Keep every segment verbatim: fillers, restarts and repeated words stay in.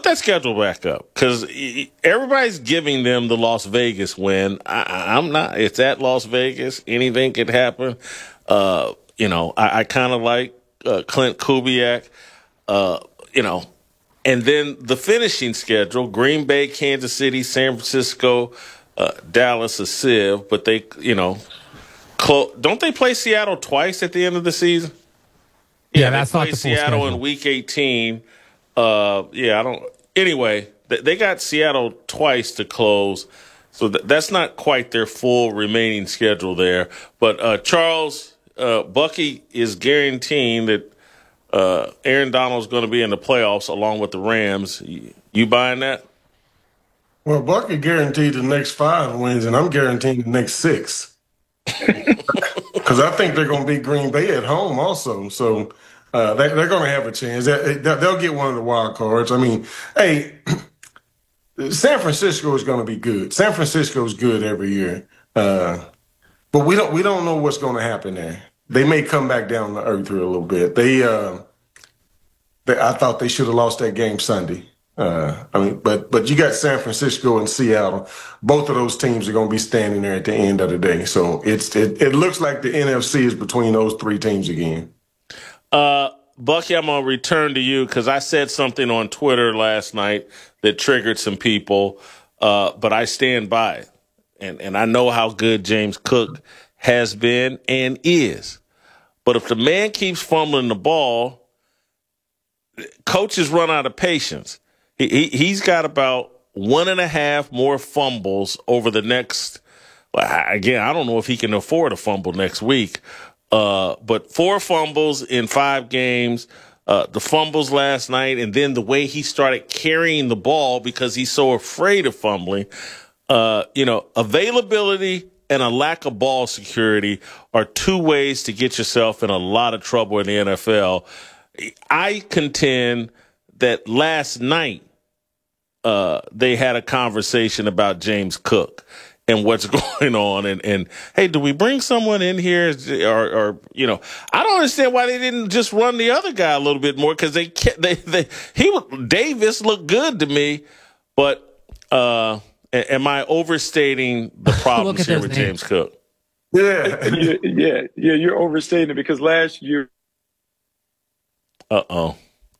that schedule back up, because everybody's giving them the Las Vegas win. I, I'm not. It's at Las Vegas. Anything could happen. Uh, you know, I, I kind of like uh, Clint Kubiak. Uh, you know, and then the finishing schedule: Green Bay, Kansas City, San Francisco, uh, Dallas, a sieve. But they, you know, clo- don't they play Seattle twice at the end of the season? Yeah, yeah that's they not play the full Seattle schedule. in Week eighteen. Uh, yeah, I don't. Anyway, they got Seattle twice to close, so th- that's not quite their full remaining schedule there. But uh, Charles, uh, Bucky is guaranteeing that uh, Aaron Donald's going to be in the playoffs along with the Rams. You, you buying that? Well, Bucky guaranteed the next five wins, and I'm guaranteeing the next six. Because I think they're going to beat Green Bay at home also. So uh, they, they're going to have a chance. They, they'll get one of the wild cards. I mean, hey, San Francisco is going to be good. San Francisco is good every year. Uh, but we don't we don't know what's going to happen there. They may come back down to earth here a little bit. They, uh, they I thought they should have lost that game Sunday. Uh, I mean, but but you got San Francisco and Seattle. Both of those teams are going to be standing there at the end of the day. So it's it, it looks like the N F C is between those three teams again. Uh, Bucky, I'm going to return to you because I said something on Twitter last night that triggered some people, uh, but I stand by it. And, and I know how good James Cook has been and is. But if the man keeps fumbling the ball, coaches run out of patience. He, he, he's got about one and a half more fumbles over the next, again, I don't know if he can afford a fumble next week, uh, but four fumbles in five games, uh, the fumbles last night, and then the way he started carrying the ball because he's so afraid of fumbling. Uh, you know, availability and a lack of ball security are two ways to get yourself in a lot of trouble in the N F L. I contend that last night, Uh, they had a conversation about James Cook and what's going on. And, and hey, do we bring someone in here? Or, or, you know, I don't understand why they didn't just run the other guy a little bit more because they, they, they, he, Davis looked good to me. But uh, am I overstating the problems here with names. James Cook? Yeah. yeah, yeah, yeah, you're overstating it because last year. Uh oh.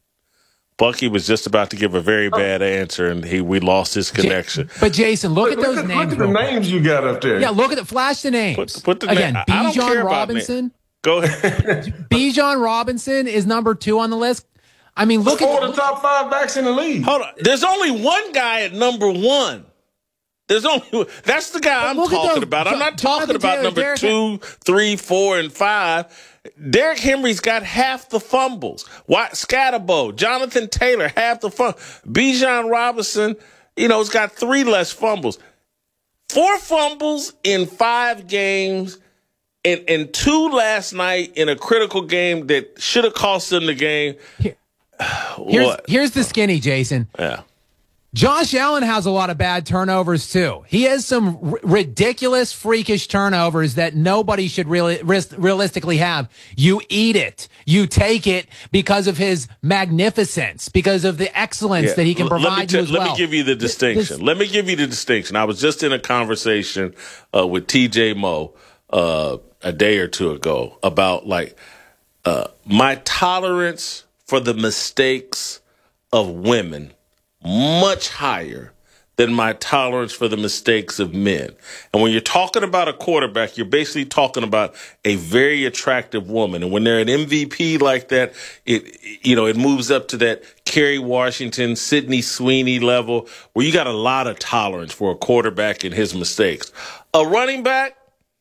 Bucky was just about to give a very bad answer, and he we lost his connection. But Jason, look, look at those look, names. Look at the names you got up there. Yeah, look at the flash the names. Put, put the Again, na- Bijan Robinson. Go ahead. Bijan Robinson is number two on the list. I mean, look Four at of the top five backs in the league. Hold on. There's only one guy at number one. There's only that's the guy I'm talking about. I'm not talking about number two, three, four, and five. Derrick Henry's got half the fumbles. Why Scatterbo, Jonathan Taylor, half the fumbles. Bijan Robinson, you know, has got three less fumbles. Four fumbles in five games, and, and two last night in a critical game that should have cost them the game. Here, here's, here's the skinny, Jason. Yeah. Josh Allen has a lot of bad turnovers, too. He has some r- ridiculous, freakish turnovers that nobody should really ris- realistically have. You eat it. You take it because of his magnificence, because of the excellence yeah. that he can provide let me you as let well. Let me give you the distinction. This, let me give you the distinction. I was just in a conversation uh, with T J Moe uh, a day or two ago about, like, uh, my tolerance for the mistakes of women much higher than my tolerance for the mistakes of men. And when you're talking about a quarterback, you're basically talking about a very attractive woman. And when they're an M V P like that, it, you know, it moves up to that Kerry Washington, Sydney Sweeney level where you got a lot of tolerance for a quarterback and his mistakes. A running back,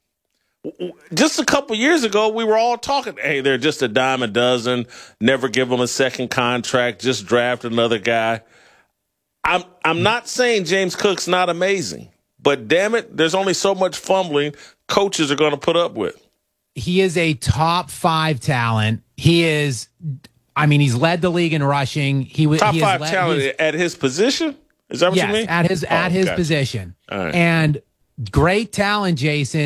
just a couple years ago, we were all talking, hey, they're just a dime a dozen, never give them a second contract, just draft another guy. I'm I'm not saying James Cook's not amazing, but damn it, there's only so much fumbling coaches are going to put up with. He is a top five talent. He is, I mean, he's led the league in rushing. He was top he five led, talent his, at his position. Is that what yes, you mean? at his oh, at his gotcha. position. All right. And great talent, Jason.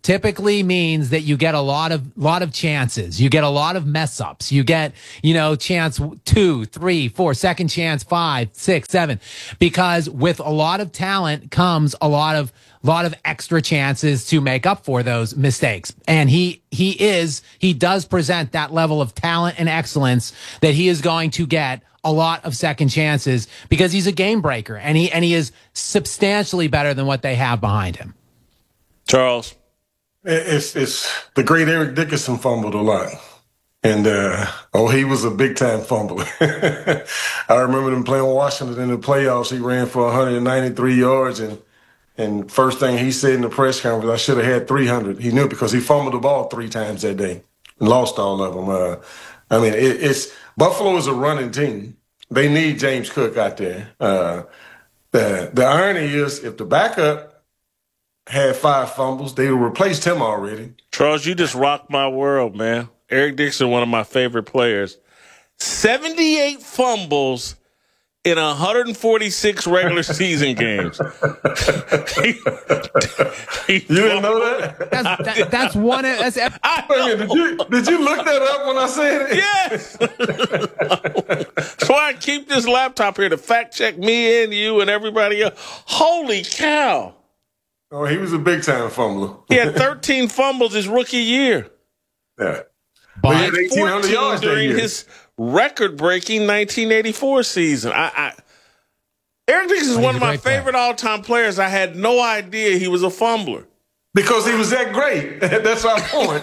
typically means that you get a lot of lot of chances. You get a lot of mess ups. You get, you know, chance two, three, four, second chance five, six, seven. Because with a lot of talent comes a lot of lot of extra chances to make up for those mistakes. And he he is he does present that level of talent and excellence that he is going to get a lot of second chances because he's a game breaker and he and he is substantially better than what they have behind him. Charles. It's it's the great Eric Dickerson fumbled a lot. And, uh, oh, he was a big-time fumbler. I remember him playing Washington in the playoffs. He ran for one hundred ninety-three yards, and and first thing he said in the press conference, I should have had three hundred. He knew because he fumbled the ball three times that day and lost all of them. Uh, I mean, it, it's Buffalo is a running team. They need James Cook out there. Uh, the, the irony is if the backup had five fumbles, they would have replaced him already. Charles, you just rocked my world, man. Eric Dickerson, one of my favorite players. seventy-eight fumbles in one hundred forty-six regular season games. he, he you didn't know that? That's, that, that's one. That's, I mean, did, you, did you look that up when I said it? Yes. That's why I keep this laptop here to fact check me and you and everybody else. Holy cow. Oh, he was a big-time fumbler. He had thirteen fumbles his rookie year. Yeah. But he had eighteen hundred yards during that year. his record-breaking nineteen eighty-four season. I, I Eric Dickerson is one of my favorite player. all-time players. I had no idea he was a fumbler. Because he was that great. That's our point.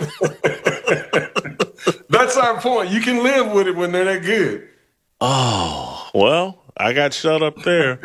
That's our point. You can live with it when they're that good. Oh, well, I got shut up there.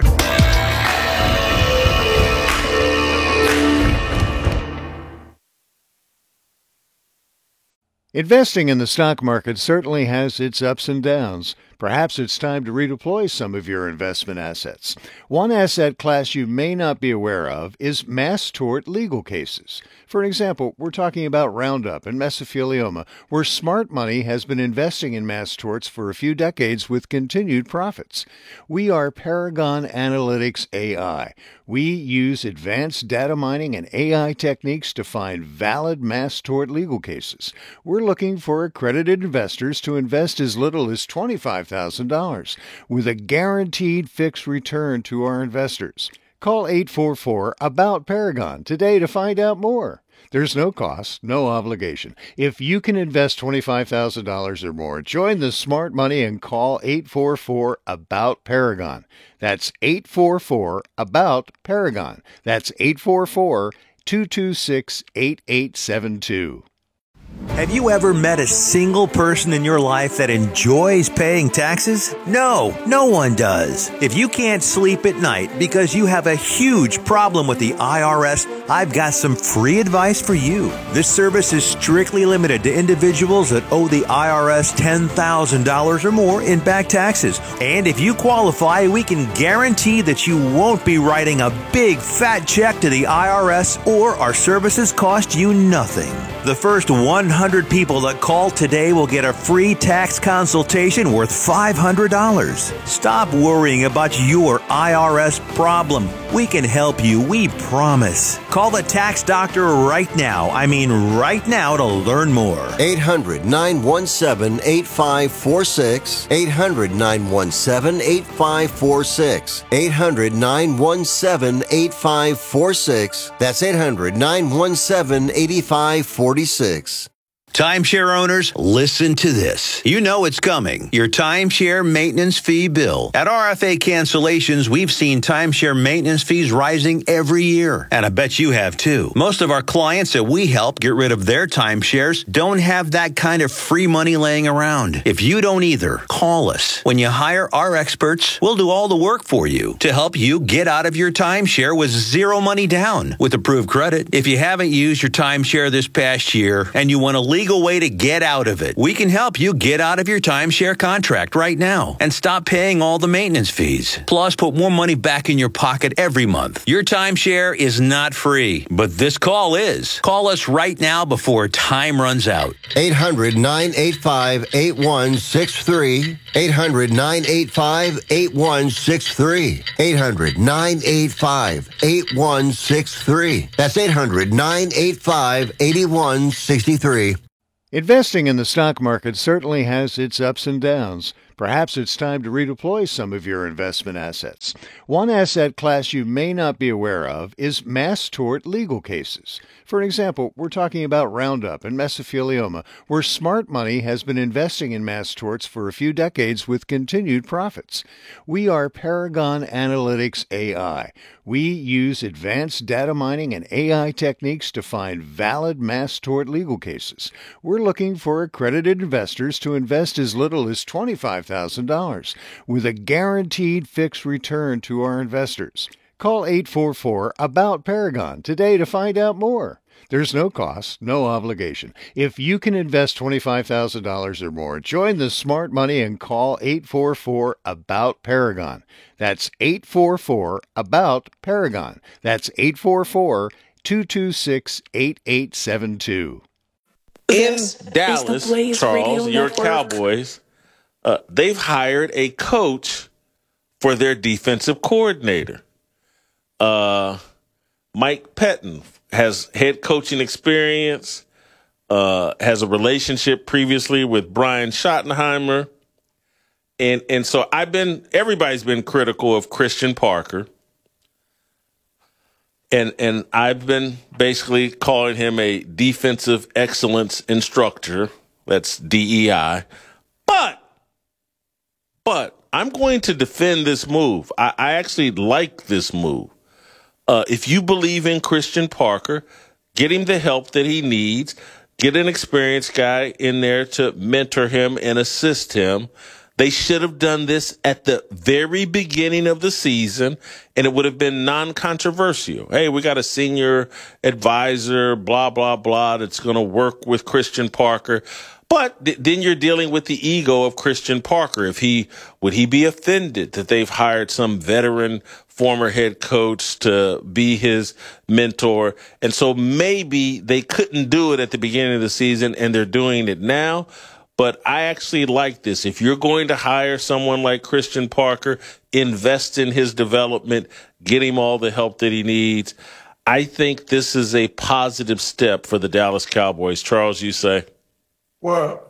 Investing in the stock market certainly has its ups and downs. Perhaps it's time to redeploy some of your investment assets. One asset class you may not be aware of is mass tort legal cases. For example, we're talking about Roundup and mesothelioma, where smart money has been investing in mass torts for a few decades with continued profits. We are Paragon Analytics A I. We use advanced data mining and A I techniques to find valid mass tort legal cases. We're looking for accredited investors to invest as little as twenty-five thousand dollars with a guaranteed fixed return to our investors. Call eight four four, A B O U T, Paragon today to find out more. There's no cost, no obligation. If you can invest twenty-five thousand dollars or more, join the smart money and call eight four four, A B O U T, Paragon. That's eight four four, A B O U T, Paragon. That's eight four four, two two six, eight eight seven two. Have you ever met a single person in your life that enjoys paying taxes? No, no one does. If you can't sleep at night because you have a huge problem with the I R S, I've got some free advice for you. This service is strictly limited to individuals that owe the I R S ten thousand dollars or more in back taxes. And if you qualify, we can guarantee that you won't be writing a big fat check to the I R S or our services cost you nothing. The first one hundred people that call today will get a free tax consultation worth five hundred dollars. Stop worrying about your I R S problem. We can help you, we promise. Call the tax doctor right now. I mean right now to learn more. eight hundred, nine one seven, eight five four six. eight hundred, nine one seven, eight five four six. eight hundred, nine one seven, eight five four six. That's eight hundred, nine one seven, eight five four six. Timeshare owners, listen to this. You know it's coming. Your timeshare maintenance fee bill. At R F A Cancellations, we've seen timeshare maintenance fees rising every year. And I bet you have too. Most of our clients that we help get rid of their timeshares don't have that kind of free money laying around. If you don't either, call us. When you hire our experts, we'll do all the work for you to help you get out of your timeshare with zero money down with approved credit. If you haven't used your timeshare this past year and you want to legally legal way to get out of it. We can help you get out of your timeshare contract right now and stop paying all the maintenance fees. Plus, put more money back in your pocket every month. Your timeshare is not free, but this call is. Call us right now before time runs out. eight hundred, nine eight five, eight one six three. eight hundred, nine eight five, eight one six three. eight hundred, nine eight five, eight one six three. That's eight hundred, nine eight five, eight one six three. Investing in the stock market certainly has its ups and downs. Perhaps it's time to redeploy some of your investment assets. One asset class you may not be aware of is mass tort legal cases. For example, we're talking about Roundup and mesothelioma, where smart money has been investing in mass torts for a few decades with continued profits. We are Paragon Analytics A I. We use advanced data mining and A I techniques to find valid mass tort legal cases. We're looking for accredited investors to invest as little as twenty-five thousand dollars with a guaranteed fixed return to our investors. Call eight four four, ABOUT Paragon today to find out more. There's no cost, no obligation. If you can invest twenty-five thousand dollars or more, join the smart money and call eight four four, ABOUT Paragon. That's eight four four, ABOUT Paragon. That's eight four four, two two six, eight eight seven two. In This Dallas, is the Blaze Charles, Radio your Network. Cowboys, uh, they've hired a coach for their defensive coordinator. Uh, Mike Pettin has head coaching experience, uh, has a relationship previously with Brian Schottenheimer. And, and so I've been, everybody's been critical of Christian Parker. And, and I've been basically calling him a defensive excellence instructor. That's D E I. But, but I'm going to defend this move. I, I actually like this move. Uh, if you believe in Christian Parker, get him the help that he needs. Get an experienced guy in there to mentor him and assist him. They should have done this at the very beginning of the season, and it would have been non-controversial. Hey, we got a senior advisor, blah, blah, blah, that's going to work with Christian Parker. But th- then you're dealing with the ego of Christian Parker. If he would he be offended that they've hired some veteran former head coach to be his mentor? And so maybe they couldn't do it at the beginning of the season, and they're doing it now. But I actually like this. If you're going to hire someone like Christian Parker, invest in his development, get him all the help that he needs. I think this is a positive step for the Dallas Cowboys. Charles, you say? Well,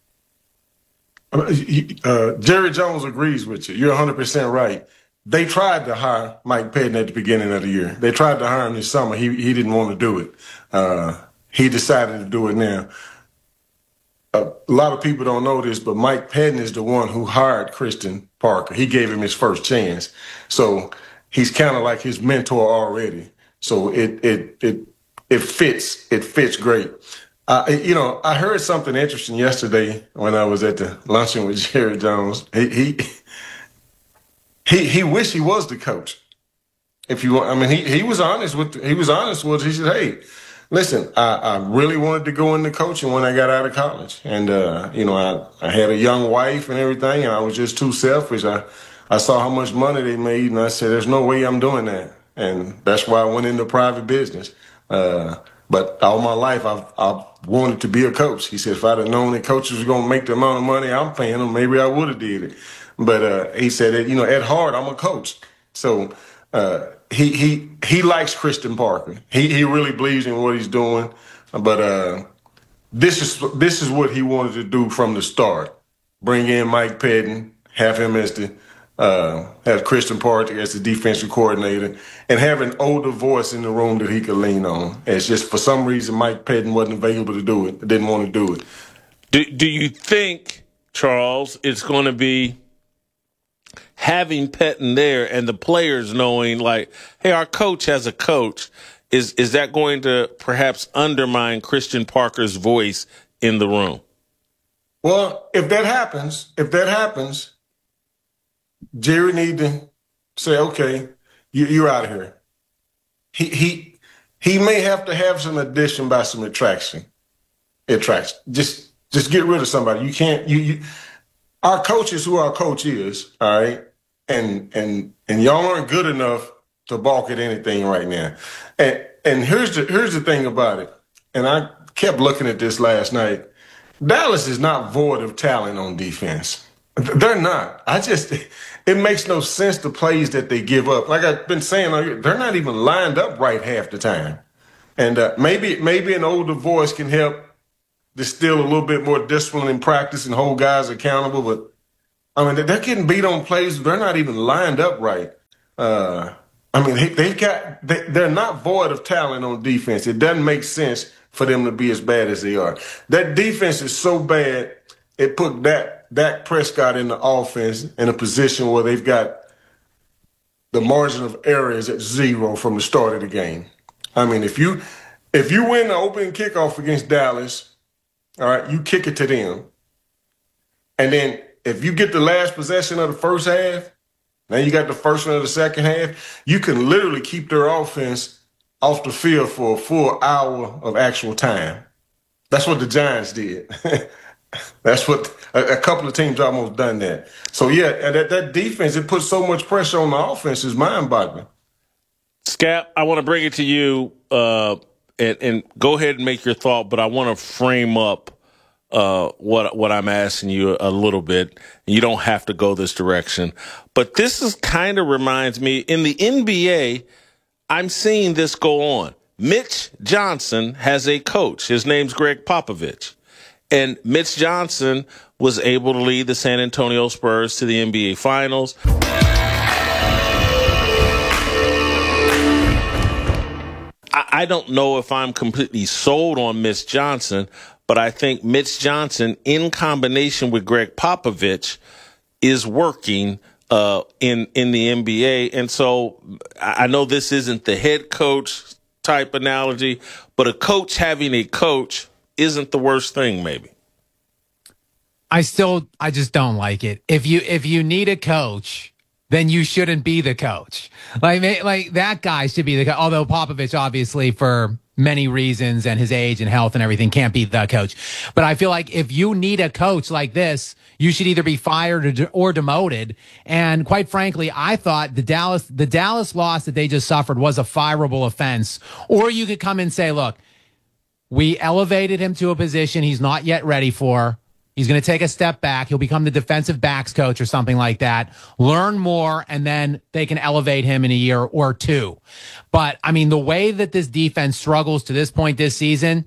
uh, Jerry Jones agrees with you. You're one hundred percent right. They tried to hire Mike Pettin at the beginning of the year. They tried to hire him this summer. He he didn't want to do it. Uh, he decided to do it now. A lot of people don't know this, but Mike Pettin is the one who hired Christian Parker. He gave him his first chance. So he's kind of like his mentor already. So it it it it fits. It fits great. Uh, you know, I heard something interesting yesterday when I was at the luncheon with Jerry Jones. He he he, he wished he was the coach. If you want, I mean, he, he was honest with he was honest with. He said, "Hey, listen, I, I really wanted to go into coaching when I got out of college, and uh, you know, I, I had a young wife and everything, and I was just too selfish. I I saw how much money they made, and I said, there's no way I'm doing that, and that's why I went into private business. Uh, but all my life, I've I've wanted to be a coach." He said, if I'd have known that coaches were going to make the amount of money I'm paying them, maybe I would have did it. But uh, he said, you know, at heart, I'm a coach, so. Uh, he he he likes Christian Parker. He he really believes in what he's doing. But uh, this is this is what he wanted to do from the start. Bring in Mike Pettin, have him as the uh, have Christian Parker as the defensive coordinator, and have an older voice in the room that he could lean on. It's just for some reason Mike Pettin wasn't available to do it. Didn't want to do it. Do do you think, Charles, it's going to be having Pettin there and the players knowing, like, hey, our coach has a coach, is is that going to perhaps undermine Christian Parker's voice in the room? Well, if that happens, if that happens, Jerry need to say, okay, you, you're out of here. He he he may have to have some addition by some attraction. it tracks. Just just get rid of somebody. You can't. You, you our coach is who our coach is. All right, and and and y'all aren't good enough to balk at anything right now. And and here's the here's the thing about it. And I kept looking at this last night. Dallas is not void of talent on defense. They're not. I just, it makes no sense the plays that they give up. Like I've been saying, they're not even lined up right half the time. And uh, maybe maybe an older voice can help distill a little bit more discipline in practice and hold guys accountable. But, I mean, they're getting beat on plays. They're not even lined up right. Uh, I mean, they, they've got, they, they're not void of talent on defense. It doesn't make sense for them to be as bad as they are. That defense is so bad, it put Dak, Dak Prescott in the offense in a position where they've got the margin of error is at zero from the start of the game. I mean, if you if you win the opening kickoff against Dallas, all right, you kick it to them. And then if you get the last possession of the first half, now you got the first one of the second half, you can literally keep their offense off the field for a full hour of actual time. That's what the Giants did. That's what a, a couple of teams almost done that. So, yeah, and that, that defense, it puts so much pressure on the offense is mind-boggling. Scap, I want to bring it to you uh, and, and go ahead and make your thought, but I want to frame up uh, what what I'm asking you a little bit. You don't have to go this direction. But this is kind of reminds me, in the N B A, I'm seeing this go on. Mitch Johnson has a coach. His name's Greg Popovich. And Mitch Johnson was able to lead the San Antonio Spurs to the N B A Finals. I, I don't know if I'm completely sold on Mitch Johnson, but I think Mitch Johnson, in combination with Greg Popovich, is working uh, in in the N B A. And so I know this isn't the head coach type analogy, but a coach having a coach isn't the worst thing, maybe. I still, I just don't like it. If you, if you need a coach, then you shouldn't be the coach. Like, like that guy should be the coach. Although Popovich, obviously, for many reasons and his age and health and everything, can't be the coach. But I feel like if you need a coach like this, you should either be fired or, de- or demoted. And quite frankly, I thought the Dallas, the Dallas loss that they just suffered was a fireable offense. Or you could come and say, look, we elevated him to a position he's not yet ready for. He's going to take a step back. He'll become the defensive backs coach or something like that. Learn more, and then they can elevate him in a year or two. But, I mean, the way that this defense struggles to this point this season,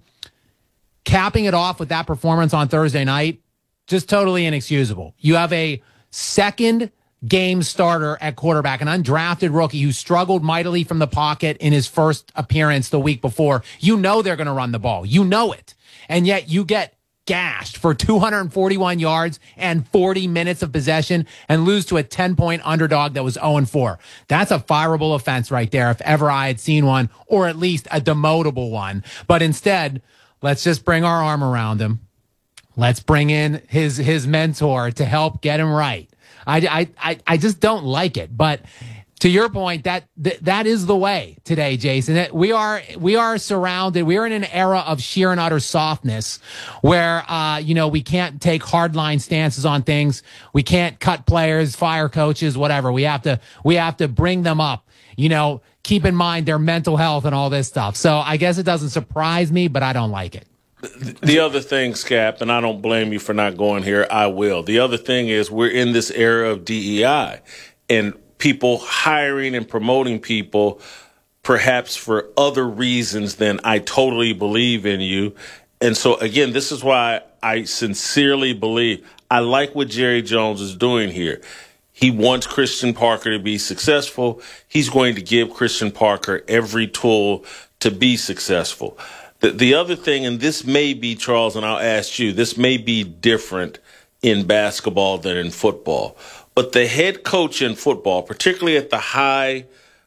capping it off with that performance on Thursday night, just totally inexcusable. You have a second game starter at quarterback, an undrafted rookie who struggled mightily from the pocket in his first appearance the week before. You know they're going to run the ball. You know it. And yet you get gashed for two hundred forty-one yards and forty minutes of possession and lose to a ten-point underdog that was oh and four. That's a fireable offense right there if ever I had seen one, or at least a demotable one. But instead, let's just bring our arm around him. Let's bring in his his mentor to help get him right. I, I, I just don't like it. But to your point, that th- that is the way today, Jason. It, we are we are surrounded. We are in an era of sheer and utter softness where, uh, you know, we can't take hardline stances on things. We can't cut players, fire coaches, whatever. We have to we have to bring them up. You know, keep in mind their mental health and all this stuff. So I guess it doesn't surprise me, but I don't like it. The other thing, Scap, and I don't blame you for not going here, I will. The other thing is we're in this era of D E I and people hiring and promoting people perhaps for other reasons than I totally believe in you. And so, again, this is why I sincerely believe I like what Jerry Jones is doing here. He wants Christian Parker to be successful. He's going to give Christian Parker every tool to be successful. The, the other thing, and this may be, Charles, and I'll ask you, this may be different in basketball than in football. But the head coach in football, particularly at the high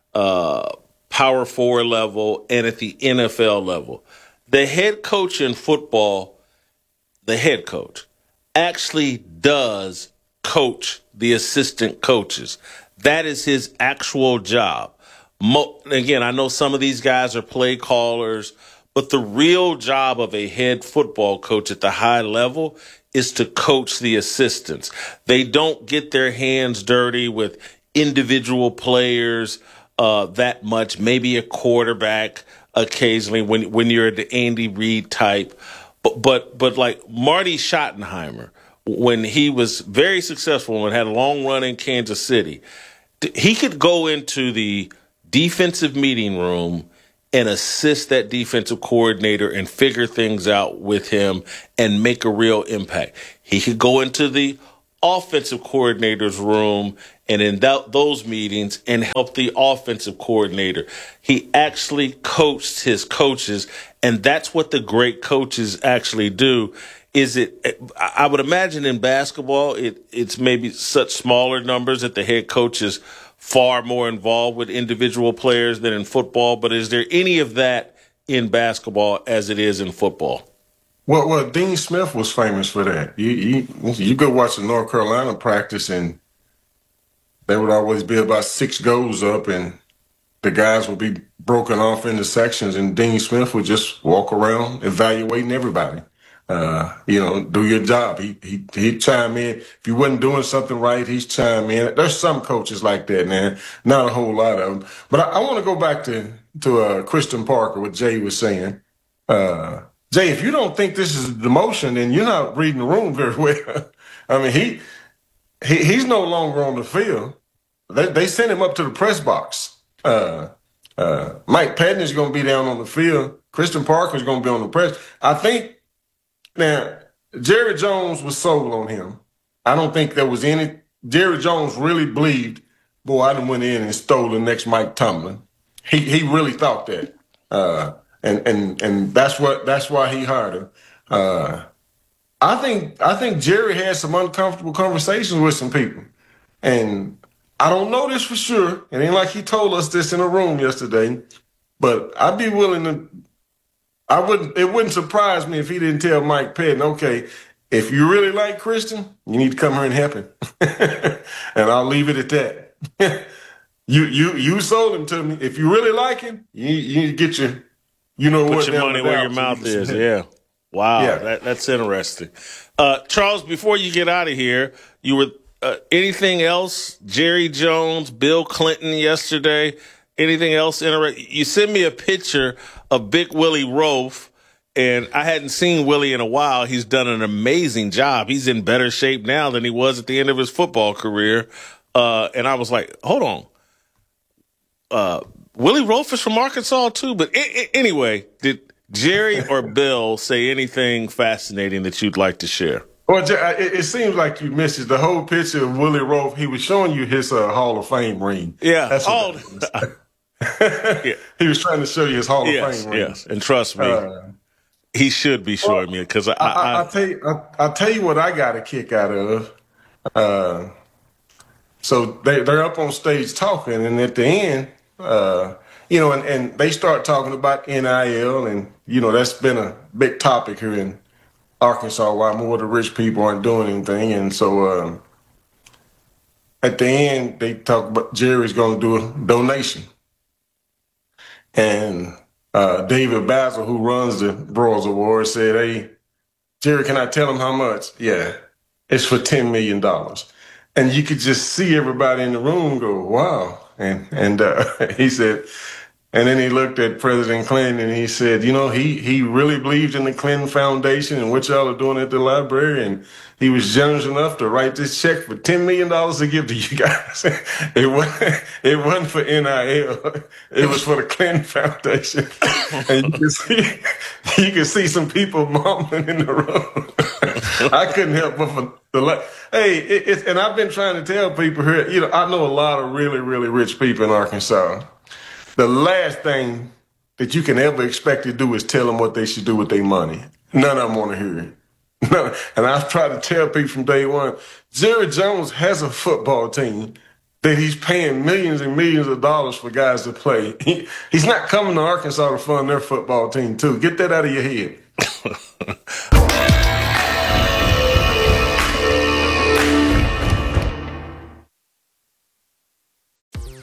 uh, power forward level and at the N F L level, the head coach in football, the head coach, actually does coach the assistant coaches. That is his actual job. Mo- again, I know some of these guys are play callers, But the real job of a head football coach at the high level is to coach the assistants. They don't get their hands dirty with individual players uh, that much, maybe a quarterback occasionally when when you're the Andy Reid type. But, but, but like Marty Schottenheimer, when he was very successful and had a long run in Kansas City, he could go into the defensive meeting room and assist that defensive coordinator and figure things out with him and make a real impact. He could go into the offensive coordinator's room and in that, those meetings and help the offensive coordinator. He actually coached his coaches, and that's what the great coaches actually do. Is it, I would imagine in basketball, it, it's maybe such smaller numbers that the head coach is far more involved with individual players than in football. But is there any of that in basketball as it is in football? Well, well, Dean Smith was famous for that. You, you, you go watch the North Carolina practice, and there would always be about six goals up, and the guys would be broken off into sections, and Dean Smith would just walk around evaluating everybody. Uh, you know, do your job. He he he'd chime in. If you wasn't doing something right, he's chime in. There's some coaches like that, man. Not a whole lot of them. But I, I want to go back to to uh, Christian Parker, what Jay was saying. Uh, Jay, if you don't think this is a demotion, then you're not reading the room very well. I mean, he he he's no longer on the field. They they sent him up to the press box. Uh, uh, Mike Patton is going to be down on the field. Christian Parker is going to be on the press. I think. Now, Jerry Jones was sold on him. I don't think there was any. Jerry Jones really believed, boy, I done went in and stole the next Mike Tomlin. He he really thought that, uh, and and and that's what that's why he hired him. Uh, I think I think Jerry had some uncomfortable conversations with some people, and I don't know this for sure. It ain't like he told us this in a room yesterday, but I'd be willing to. I wouldn't. It wouldn't surprise me if he didn't tell Mike Patton, okay, if you really like Christian, you need to come here and help him, and I'll leave it at that. you you you sold him to me. If you really like him, you, you need to get your, you know, put what your money where your mouth is. Yeah, wow, yeah. That, that's interesting. Uh, Charles, before you get out of here, you were uh, anything else? Jerry Jones, Bill Clinton yesterday. Anything else interesting? You sent me a picture of Big Willie Roaf, and I hadn't seen Willie in a while. He's done an amazing job. He's in better shape now than he was at the end of his football career. Uh, and I was like, hold on. Uh, Willie Roaf is from Arkansas, too. But I- I- anyway, did Jerry or Bill say anything fascinating that you'd like to share? Well, it, it seems like you missed it. The whole picture of Willie Roaf, he was showing you his uh, Hall of Fame ring. Yeah. That's oh, yeah. He was trying to show you his Hall yes, of Fame ring. Yes, and trust me, uh, he should be showing well, me because I, I, I, I tell you, I, I tell you what I got a kick out of. Uh, so they they're up on stage talking, and at the end, uh, you know, and, and they start talking about N I L, and you know that's been a big topic here in Arkansas, why more of the rich people aren't doing anything, and so um, at the end they talk about Jerry's going to do a donation. And uh, David Basil, who runs the Broyles Award, said, hey, Jerry, can I tell him how much? Yeah, it's for ten million dollars. And you could just see everybody in the room go, wow. And and uh, he said, and then he looked at President Clinton and he said, you know, he, he really believed in the Clinton Foundation and what y'all are doing at the library. And he was generous enough to write this check for ten million dollars to give to you guys. It wasn't, it wasn't for N I L. It was for the Clinton Foundation. And you can see, you can see some people mumbling in the room. I couldn't help but for the, hey, it, it, and I've been trying to tell people here, you know, I know a lot of really, really rich people in Arkansas. The last thing that you can ever expect to do is tell them what they should do with their money. None of them want to hear it. No, and I've tried to tell people from day one, Jerry Jones has a football team that he's paying millions and millions of dollars for guys to play. He, he's not coming to Arkansas to fund their football team, too. Get that out of your head.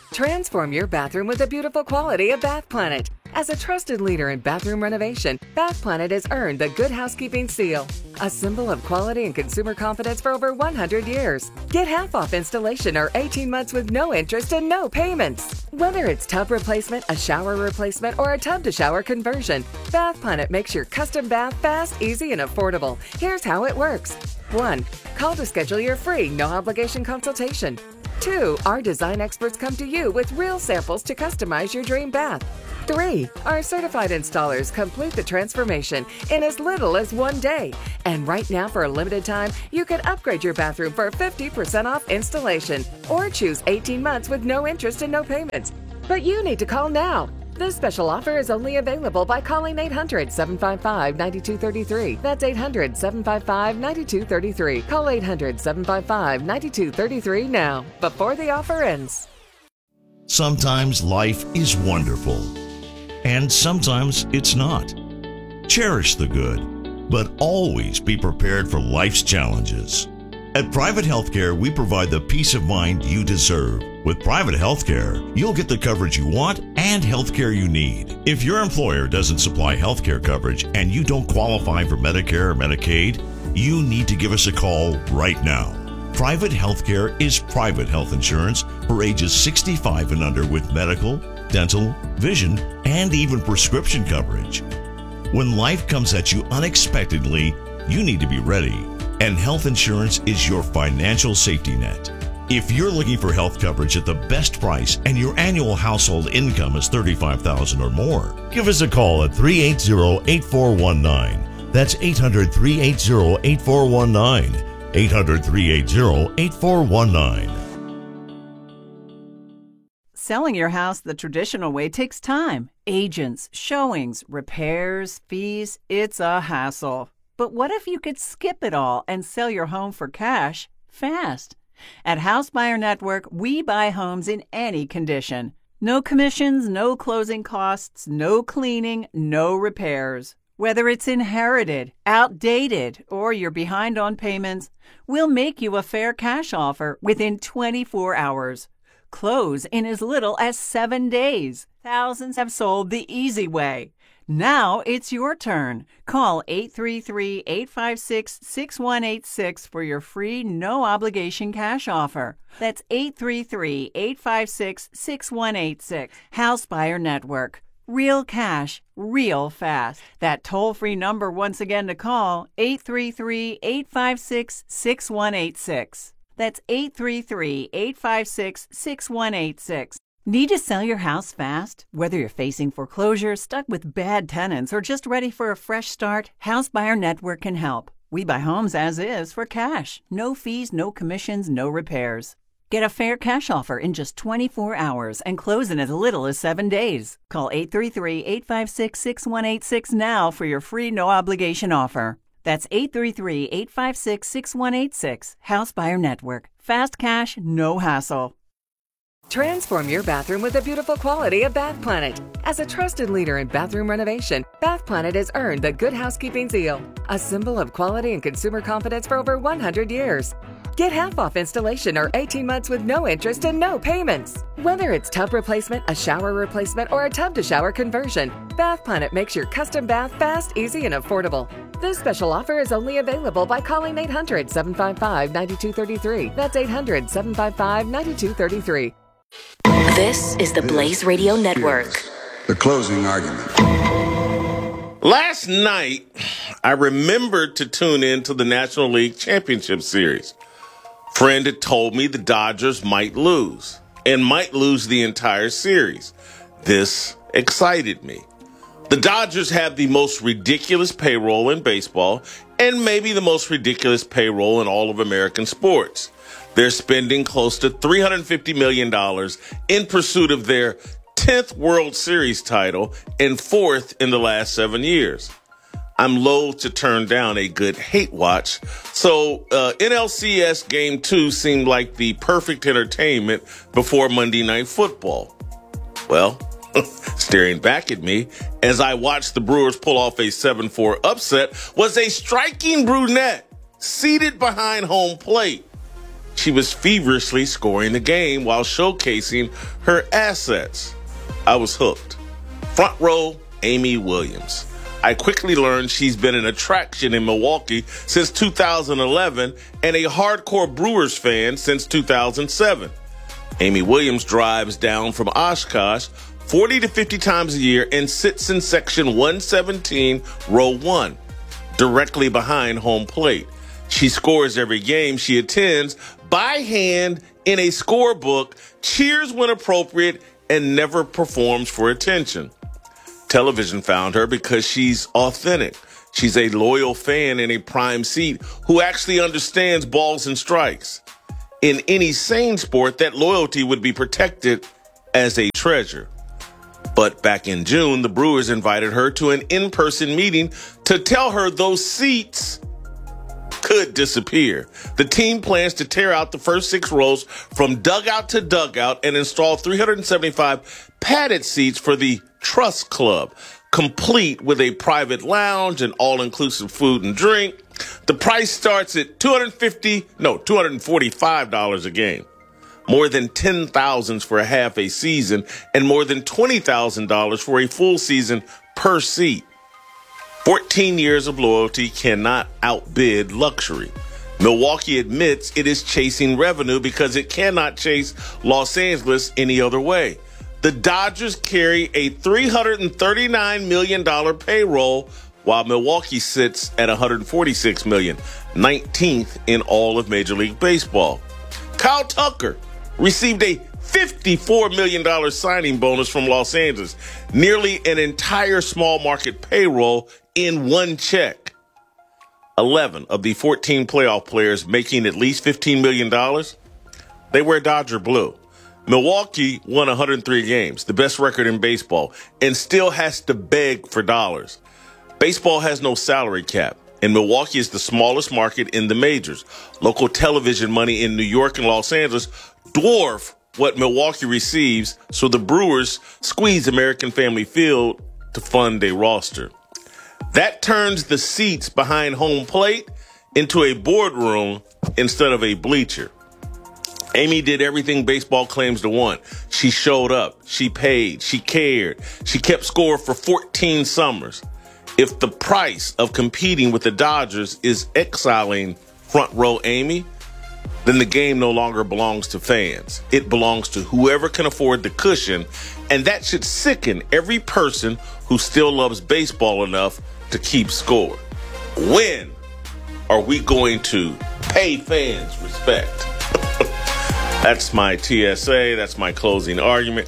Transform your bathroom with the beautiful quality of Bath Planet. As a trusted leader in bathroom renovation, Bath Planet has earned the Good Housekeeping seal, a symbol of quality and consumer confidence for over one hundred years. Get half off installation or eighteen months with no interest and no payments. Whether it's tub replacement, a shower replacement, or a tub-to-shower conversion, Bath Planet makes your custom bath fast, easy, and affordable. Here's how it works. one. Call to schedule your free, no-obligation consultation. two. Our design experts come to you with real samples to customize your dream bath. three. Our certified installers complete the transformation in as little as one day. And right now, for a limited time, you can upgrade your bathroom for fifty percent off installation or choose eighteen months with no interest and no payments. But you need to call now. This special offer is only available by calling eight hundred, seven five five, nine two three three. That's eight hundred, seven five five, nine two three three. Call eight hundred, seven five five, nine two three three now, before the offer ends. Sometimes life is wonderful, and sometimes it's not. Cherish the good, but always be prepared for life's challenges. At Private Healthcare, we provide the peace of mind you deserve. With Private Healthcare, you'll get the coverage you want and healthcare you need. If your employer doesn't supply healthcare coverage and you don't qualify for Medicare or Medicaid, you need to give us a call right now. Private Healthcare is private health insurance for ages sixty-five and under with medical, dental, vision, and even prescription coverage. When life comes at you unexpectedly, you need to be ready. And health insurance is your financial safety net. If you're looking for health coverage at the best price and your annual household income is thirty-five thousand dollars or more, give us a call at three eight zero, eight four one nine. That's eight hundred, three eight zero, eight four one nine. eight hundred, three eight zero, eight four one nine. Selling your house the traditional way takes time. Agents, showings, repairs, fees. It's a hassle. But what if you could skip it all and sell your home for cash fast? At House Buyer Network, we buy homes in any condition. No commissions, no closing costs, no cleaning, no repairs. Whether it's inherited, outdated, or you're behind on payments, we'll make you a fair cash offer within twenty-four hours. Close in as little as seven days. Thousands have sold the easy way. Now it's your turn. Call eight three three, eight five six, six one eight six for your free no-obligation cash offer. That's eight three three, eight five six, six one eight six. House Buyer Network. Real cash, real fast. That toll-free number once again to call, eight three three, eight five six, six one eight six. That's eight three three, eight five six, six one eight six. Need to sell your house fast? Whether you're facing foreclosure, stuck with bad tenants, or just ready for a fresh start, House Buyer Network can help. We buy homes as is for cash. No fees, no commissions, no repairs. Get a fair cash offer in just twenty-four hours and close in as little as seven days. Call eight three three, eight five six, six one eight six now for your free no-obligation offer. That's eight three three, eight five six, six one eight six. House Buyer Network. Fast cash, no hassle. Transform your bathroom with the beautiful quality of Bath Planet. As a trusted leader in bathroom renovation, Bath Planet has earned the Good Housekeeping seal, a symbol of quality and consumer confidence for over one hundred years. Get half off installation or eighteen months with no interest and no payments. Whether it's tub replacement, a shower replacement, or a tub-to-shower conversion, Bath Planet makes your custom bath fast, easy, and affordable. This special offer is only available by calling eight hundred, seven five five, nine two three three. That's eight hundred, seven five five, nine two three three. This is the Blaze Radio Network. The closing argument. Last night, I remembered to tune in to the National League Championship Series. Friend had told me the Dodgers might lose, and might lose the entire series. This excited me. The Dodgers have the most ridiculous payroll in baseball, and maybe the most ridiculous payroll in all of American sports. They're spending close to three hundred fifty million dollars in pursuit of their tenth World Series title and fourth in the last seven years. I'm loath to turn down a good hate watch, so uh, N L C S Game two seemed like the perfect entertainment before Monday Night Football. Well, staring back at me as I watched the Brewers pull off a seven four upset was a striking brunette seated behind home plate. she was feverishly scoring the game while showcasing her assets. I was hooked. Front row, Amy Williams. I quickly learned she's been an attraction in Milwaukee since two thousand eleven and a hardcore Brewers fan since two thousand seven. Amy Williams drives down from Oshkosh forty to fifty times a year and sits in section one seventeen, row one, directly behind home plate. She scores every game she attends by hand in a scorebook, cheers when appropriate, and never performs for attention. Television found her because she's authentic. She's a loyal fan in a prime seat who actually understands balls and strikes. In any sane sport, that loyalty would be protected as a treasure. But back in June, the Brewers invited her to an in-person meeting to tell her those seats could disappear. The team plans to tear out the first six rows from dugout to dugout and install three hundred seventy-five padded seats for the Trust Club, complete with a private lounge and all-inclusive food and drink. The price starts at two hundred fifty dollars, no, two hundred forty-five dollars a game. More than ten thousand dollars for a half a season and more than twenty thousand dollars for a full season per seat. fourteen years of loyalty cannot outbid luxury. Milwaukee admits it is chasing revenue because it cannot chase Los Angeles any other way. The Dodgers carry a three hundred thirty-nine million dollars payroll, while Milwaukee sits at one hundred forty-six million dollars, nineteenth in all of Major League Baseball. Kyle Tucker received a fifty-four million dollars signing bonus from Los Angeles, nearly an entire small market payroll in one check. eleven of the fourteen playoff players making at least fifteen million dollars, they wear Dodger blue. Milwaukee won one hundred three games, the best record in baseball, and still has to beg for dollars. Baseball has no salary cap, and Milwaukee is the smallest market in the majors. Local television money in New York and Los Angeles dwarf what Milwaukee receives, so the Brewers squeeze American Family Field to fund a roster. That turns the seats behind home plate into a boardroom instead of a bleacher. Amy did everything baseball claims to want. She showed up. She paid. She cared. She kept score for fourteen summers. If the price of competing with the Dodgers is exiling front row Amy, then the game no longer belongs to fans. It belongs to whoever can afford the cushion, and that should sicken every person who still loves baseball enough to keep score. When are we going to pay fans respect? That's my T S A. That's my closing argument.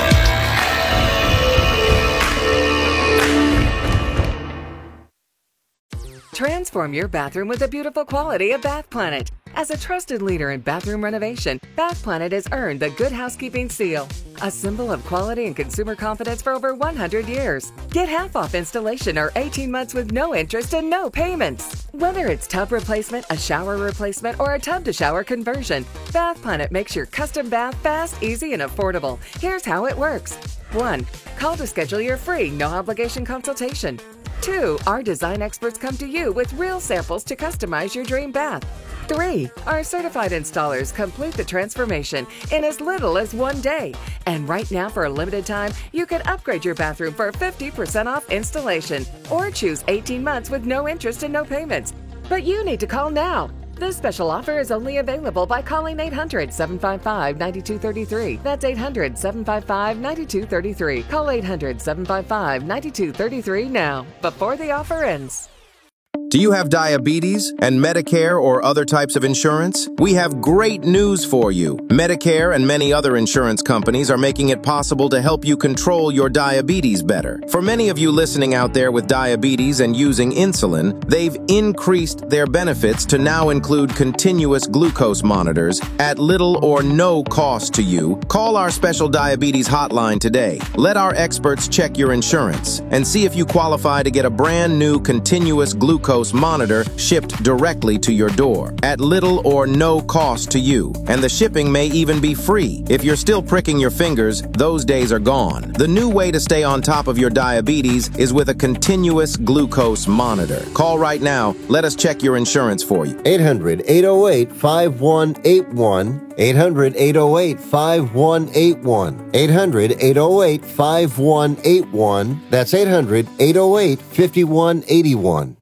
Transform your bathroom with the beautiful quality of Bath Planet. As a trusted leader in bathroom renovation, Bath Planet has earned the Good Housekeeping seal, a symbol of quality and consumer confidence for over one hundred years. Get half off installation or eighteen months with no interest and no payments. Whether it's tub replacement, a shower replacement, or a tub-to-shower conversion, Bath Planet makes your custom bath fast, easy, and affordable. Here's how it works. one. Call to schedule your free, no-obligation consultation. two. Our design experts come to you with real samples to customize your dream bath. three. Our certified installers complete the transformation in as little as one day. And right now, for a limited time, you can upgrade your bathroom for fifty percent off installation or choose eighteen months with no interest and no payments. But you need to call now. This special offer is only available by calling eight hundred, seven five five, nine two three three. That's eight hundred, seven five five, nine two three three. Call eight hundred, seven five five, nine two three three now, before the offer ends. Do you have diabetes and Medicare or other types of insurance? We have great news for you. Medicare and many other insurance companies are making it possible to help you control your diabetes better. For many of you listening out there with diabetes and using insulin, they've increased their benefits to now include continuous glucose monitors at little or no cost to you. Call our special diabetes hotline today. Let our experts check your insurance and see if you qualify to get a brand new continuous glucose glucose monitor shipped directly to your door at little or no cost to you. And the shipping may even be free. If you're still pricking your fingers, those days are gone. The new way to stay on top of your diabetes is with a continuous glucose monitor. Call right now. Let us check your insurance for you. eight hundred, eight oh eight, five one eight one. eight hundred, eight oh eight, five one eight one. eight hundred, eight oh eight, five one eight one. That's eight hundred, eight oh eight, five one eight one.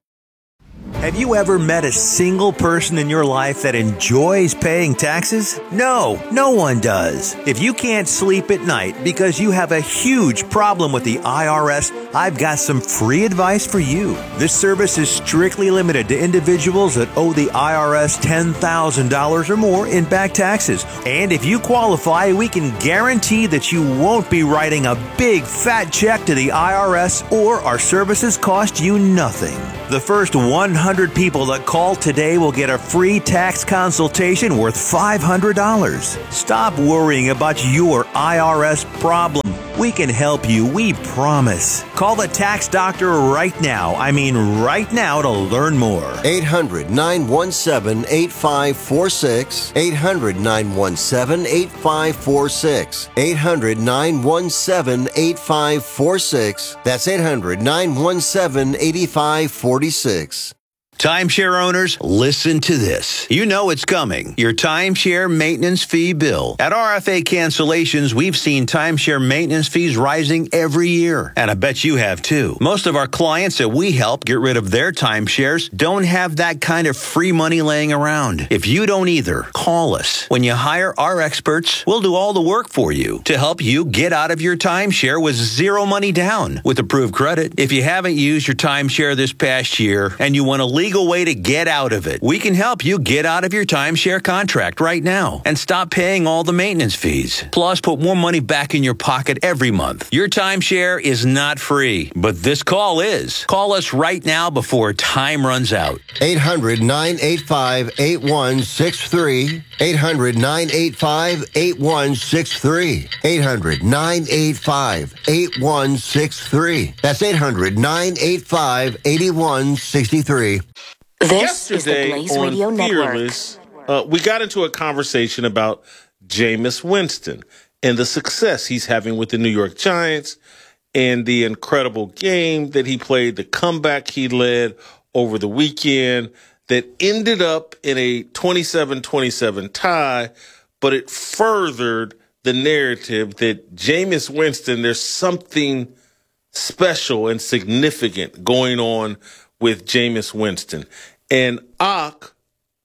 Have you ever met a single person in your life that enjoys paying taxes? No, no one does. If you can't sleep at night because you have a huge problem with the I R S, I've got some free advice for you. This service is strictly limited to individuals that owe the I R S ten thousand dollars or more in back taxes. And if you qualify, we can guarantee that you won't be writing a big fat check to the I R S, or our services cost you nothing. The first one hundred people that call today will get a free tax consultation worth five hundred dollars. Stop worrying about your I R S problem. We can help you, we promise. Call the tax doctor right now. I mean right now to learn more. eight hundred, nine one seven, eight five four six. eight hundred, nine one seven, eight five four six. eight hundred, nine one seven, eight five four six. That's eight hundred, nine one seven, eight five four six. Timeshare owners, listen to this. You know it's coming. Your timeshare maintenance fee bill. At R F A Cancellations, we've seen timeshare maintenance fees rising every year. And I bet you have too. Most of our clients that we help get rid of their timeshares don't have that kind of free money laying around. If you don't either, call us. When you hire our experts, we'll do all the work for you to help you get out of your timeshare with zero money down with approved credit. If you haven't used your timeshare this past year and you want to leave way to get out of it, we can help you get out of your timeshare contract right now and stop paying all the maintenance fees. Plus, put more money back in your pocket every month. Your timeshare is not free, but this call is. Call us right now before time runs out. eight hundred, nine eight five, eight one six three. eight hundred, nine eight five, eight one six three. eight hundred, nine eight five, eight one six three. That's eight hundred, nine eight five, eight one six three. This Yesterday is the Blaze on Radio Fearless, Network. uh, we got into a conversation about Jameis Winston and the success he's having with the New York Giants and the incredible game that he played, the comeback he led over the weekend that ended up in a twenty-seven twenty-seven tie, but it furthered the narrative that Jameis Winston, there's something special and significant going on with Jameis Winston. And Ak,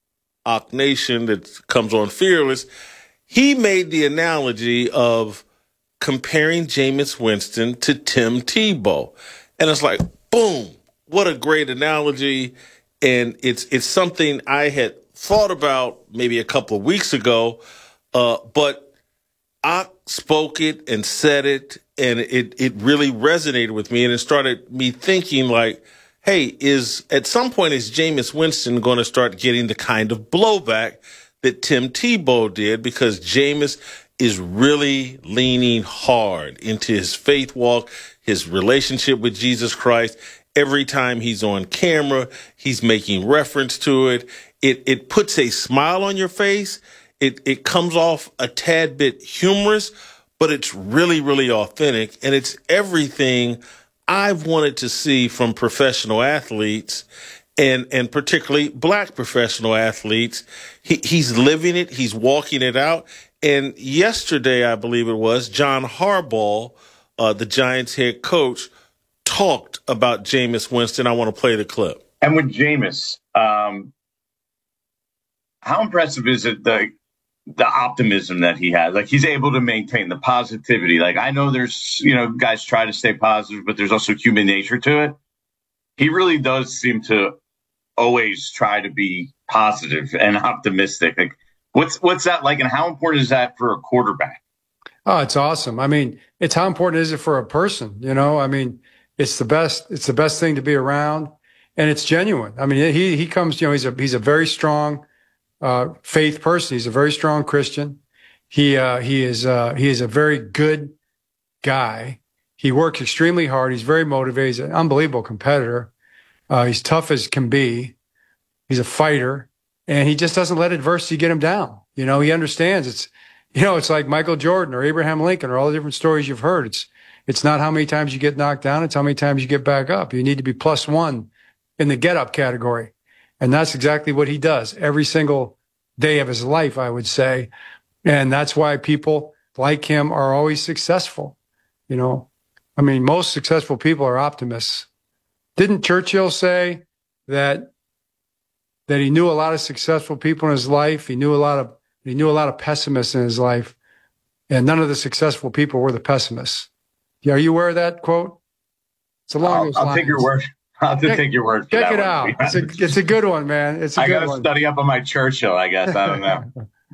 Ak Nation that comes on Fearless, he made the analogy of comparing Jameis Winston to Tim Tebow. And it's like, boom, what a great analogy. And it's it's something I had thought about maybe a couple of weeks ago, uh, but Ak spoke it and said it, and it, it really resonated with me. And it started me thinking like, hey, is at some point is Jameis Winston going to start getting the kind of blowback that Tim Tebow did? Because Jameis is really leaning hard into his faith walk, his relationship with Jesus Christ. Every time he's on camera, he's making reference to it. It it puts a smile on your face. It it comes off a tad bit humorous, but it's really, really authentic. And it's everything I've wanted to see from professional athletes, and and particularly black professional athletes. He, he's living it. He's walking it out. And yesterday, I believe it was, John Harbaugh, uh, the Giants head coach, talked about Jameis Winston. I want to play the clip. And with Jameis, um, how impressive is it, the the optimism that he has? Like, he's able to maintain the positivity. Like, I know there's, you know, guys try to stay positive, but there's also human nature to it. He really does seem to always try to be positive and optimistic. Like, what's what's that like, and how important is that for a quarterback? Oh, it's awesome. I mean, it's how important is it for a person? You know, I mean, it's the best. It's the best thing to be around, and it's genuine. I mean, he he comes. You know, he's a he's a very strong uh, faith person. He's a very strong Christian. He uh, he is uh, he is a very good guy. He works extremely hard. He's very motivated. He's an unbelievable competitor. Uh, he's tough as can be. He's a fighter, and he just doesn't let adversity get him down. You know, he understands it's, you know, it's like Michael Jordan or Abraham Lincoln or all the different stories you've heard. It's, it's not how many times you get knocked down. It's how many times you get back up. You need to be plus one in the get up category. And that's exactly what he does every single day of his life, I would say. And that's why people like him are always successful. You know, I mean, most successful people are optimists. Didn't Churchill say that that he knew a lot of successful people in his life? He knew a lot of he knew a lot of pessimists in his life, and none of the successful people were the pessimists. Yeah, are you aware of that quote? It's along I'll, those I'll lines. take your word. I'll have to check, take your word for check that it one, out. It's a, it's a good one, man. It's a I good gotta one. study up on my Churchill, I guess. I don't know.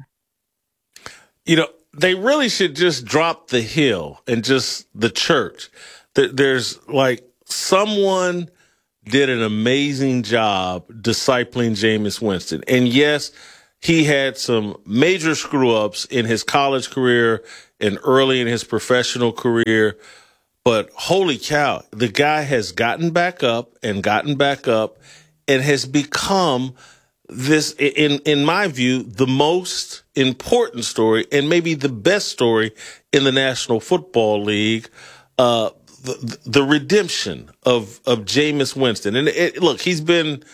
You know, they really should just drop the hill and just the church. There's like someone did an amazing job discipling Jameis Winston. And yes, he had some major screw-ups in his college career and early in his professional career. But holy cow, the guy has gotten back up and gotten back up and has become this, in in my view, the most important story and maybe the best story in the National Football League, uh, the, the redemption of, of Jameis Winston. And it, look, he's been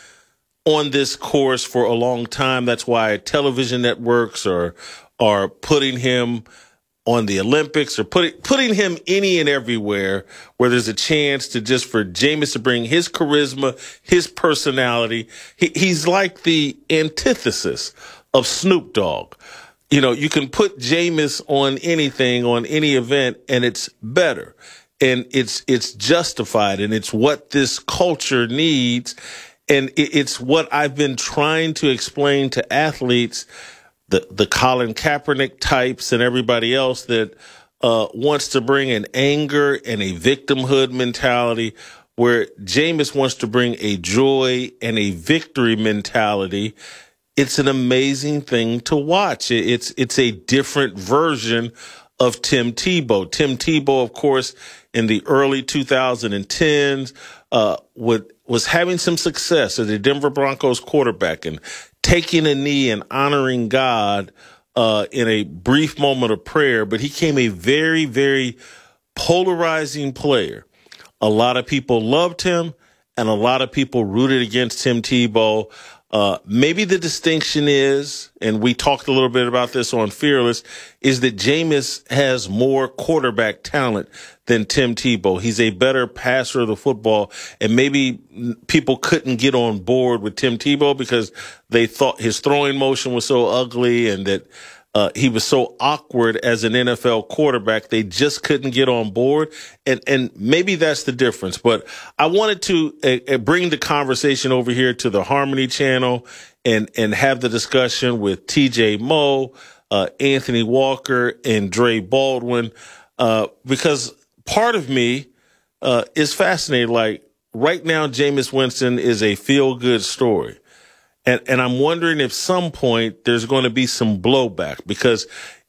on this course for a long time. That's why television networks are are putting him on the Olympics or putting putting him any and everywhere where there's a chance to just for Jameis to bring his charisma, his personality. He, he's like the antithesis of Snoop Dogg. You know, you can put Jameis on anything, on any event, and it's better. And it's it's justified, and it's what this culture needs. And it, it's what I've been trying to explain to athletes, the, the Colin Kaepernick types and everybody else that uh, wants to bring an anger and a victimhood mentality, where Jameis wants to bring a joy and a victory mentality. It's an amazing thing to watch. It's it's a different version of Tim Tebow. Tim Tebow, of course, in the early twenty tens, uh, would, was having some success as a Denver Broncos quarterback and taking a knee and honoring God uh, in a brief moment of prayer. But he became a very, very polarizing player. A lot of people loved him, and a lot of people rooted against Tim Tebow. Uh, maybe the distinction is, and we talked a little bit about this on Fearless, is that Jameis has more quarterback talent than Tim Tebow. He's a better passer of the football, and maybe people couldn't get on board with Tim Tebow because they thought his throwing motion was so ugly and that Uh, he was so awkward as an N F L quarterback. They just couldn't get on board. And, and maybe that's the difference. But I wanted to uh, bring the conversation over here to the Harmony channel and, and have the discussion with T J Moe, uh, Anthony Walker, and Dre Baldwin, uh, because part of me, uh, is fascinated. Like right now, Jameis Winston is a feel good story. And, and I'm wondering if some point there's going to be some blowback, because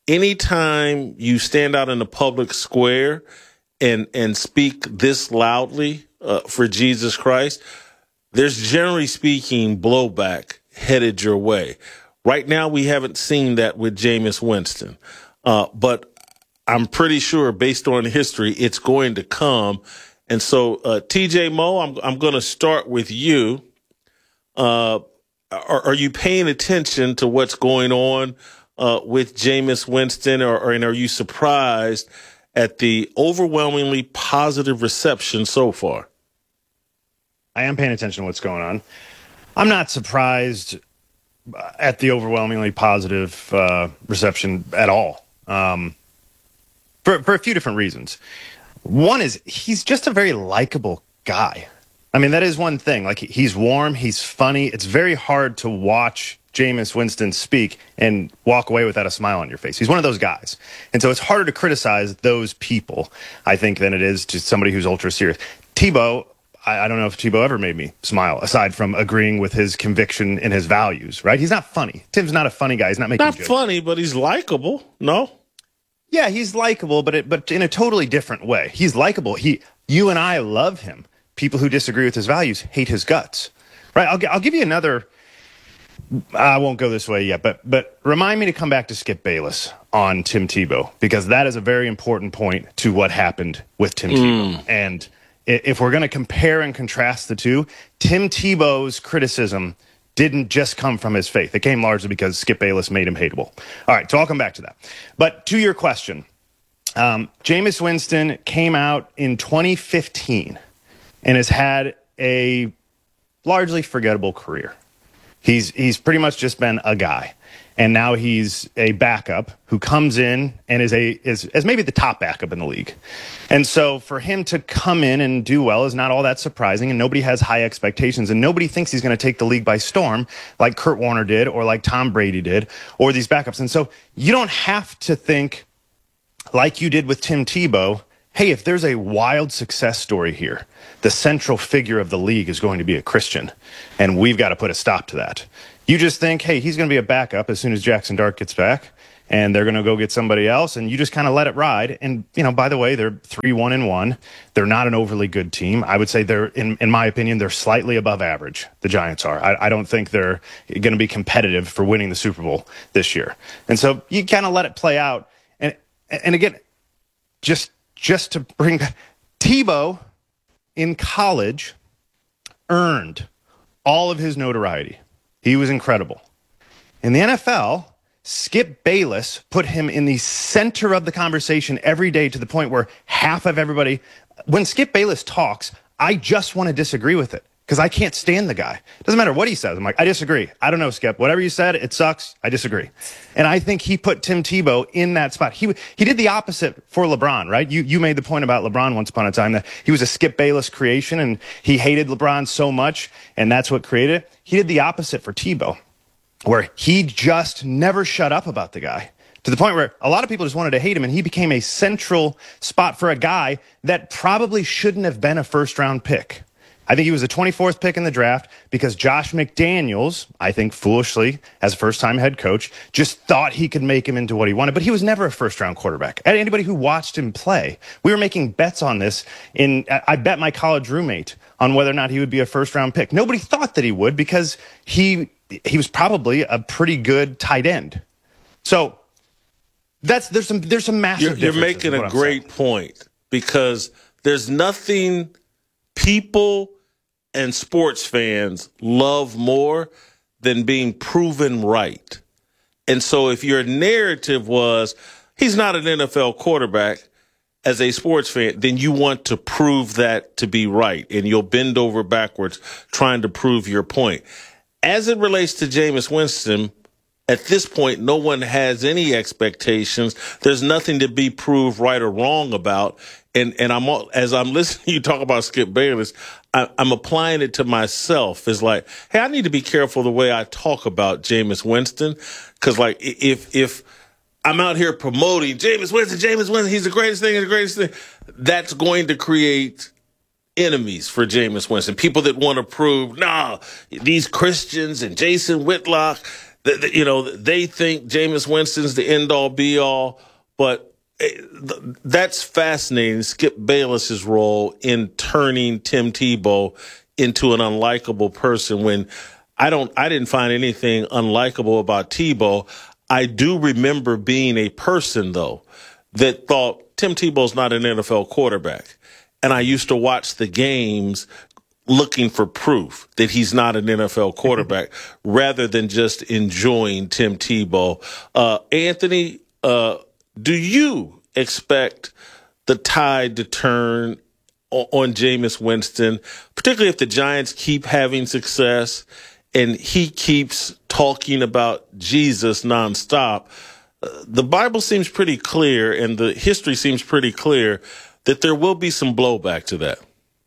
anytime you stand out in the public square and and speak this loudly uh, for Jesus Christ, there's generally speaking blowback headed your way. Right now, we haven't seen that with Jameis Winston, uh, but I'm pretty sure based on history, it's going to come. And so, uh, T J Moe, I'm I'm going to start with you. Uh, Are, are you paying attention to what's going on uh, with Jameis Winston, or, or and are you surprised at the overwhelmingly positive reception so far? I am paying attention to what's going on. I'm not surprised at the overwhelmingly positive uh, reception at all, um, for, for a few different reasons. One is he's just a very likable guy. I mean, that is one thing. Like, he's warm, he's funny. It's very hard to watch Jameis Winston speak and walk away without a smile on your face. He's one of those guys. And so it's harder to criticize those people, I think, than it is to somebody who's ultra serious. Tebow, I, I don't know if Tebow ever made me smile, aside from agreeing with his conviction and his values, right? He's not funny. Tim's not a funny guy. He's not making Not jokes. funny, but he's likable. No? Yeah, he's likable, but it, but in a totally different way. He's likable. He, you and I love him. people who disagree with his values hate his guts, right? I'll, I'll give you another. I won't go this way yet, but but remind me to come back to Skip Bayless on Tim Tebow, because that is a very important point to what happened with Tim mm. Tebow. And if we're going to compare and contrast the two, Tim Tebow's criticism didn't just come from his faith. It came largely because Skip Bayless made him hateable. All right, so I'll come back to that. But to your question, um, Jameis Winston came out in twenty fifteen and has had a largely forgettable career. He's he's pretty much just been a guy, and now he's a backup who comes in and is a is, is maybe the top backup in the league. And so for him to come in and do well is not all that surprising, and nobody has high expectations, and nobody thinks he's going to take the league by storm like Kurt Warner did or like Tom Brady did or these backups. And so you don't have to think like you did with Tim Tebow, hey, if there's a wild success story here, the central figure of the league is going to be a Christian, and we've got to put a stop to that. You just think, hey, he's going to be a backup as soon as Jackson Dart gets back, and they're going to go get somebody else, and you just kind of let it ride. And, you know, by the way, they're three one and one. They're not an overly good team. I would say they're, in, in my opinion, they're slightly above average, the Giants are. I, I don't think they're going to be competitive for winning the Super Bowl this year. And so you kind of let it play out. And, and again, just... Just to bring back, Tebow in college earned all of his notoriety. He was incredible. In the N F L, Skip Bayless put him in the center of the conversation every day, to the point where half of everybody, when Skip Bayless talks, I just want to disagree with it because I can't stand the guy. Doesn't matter what he says. I'm like, I disagree. I don't know, Skip. Whatever you said, it sucks. I disagree. And I think he put Tim Tebow in that spot. He he did the opposite for LeBron, right? You you made the point about LeBron once upon a time that he was a Skip Bayless creation and he hated LeBron so much, and that's what created it. He did the opposite for Tebow, where he just never shut up about the guy, to the point where a lot of people just wanted to hate him, and he became a central spot for a guy that probably shouldn't have been a first-round pick. I think he was the twenty-fourth pick in the draft because Josh McDaniels, I think foolishly, as a first-time head coach, just thought he could make him into what he wanted. But he was never a first-round quarterback. And anybody who watched him play, we were making bets on this. In I bet my college roommate on whether or not he would be a first-round pick. Nobody thought that he would because he he was probably a pretty good tight end. So that's there's some there's some massive. You're, you're making a great point, because there's nothing people and sports fans love more than being proven right. And so if your narrative was, he's not an N F L quarterback, as a sports fan, then you want to prove that to be right, and you'll bend over backwards trying to prove your point. As it relates to Jameis Winston, at this point, no one has any expectations. There's nothing to be proved right or wrong about. And and I'm as I'm listening to you talk about Skip Bayless, I, I'm applying it to myself. It's like, hey, I need to be careful the way I talk about Jameis Winston, because like if if I'm out here promoting Jameis Winston, Jameis Winston, he's the greatest thing, the greatest thing, that's going to create enemies for Jameis Winston. People that want to prove, nah, these Christians and Jason Whitlock, th- th- you know, they think Jameis Winston's the end all be all, but that's fascinating. Skip Bayless's role in turning Tim Tebow into an unlikable person, when I don't, I didn't find anything unlikable about Tebow. I do remember being a person, though, that thought Tim Tebow's not an N F L quarterback. And I used to watch the games looking for proof that he's not an N F L quarterback rather than just enjoying Tim Tebow. Uh, Anthony, uh, do you expect the tide to turn on, on Jameis Winston, particularly if the Giants keep having success and he keeps talking about Jesus nonstop? Uh, the Bible seems pretty clear and the history seems pretty clear that there will be some blowback to that.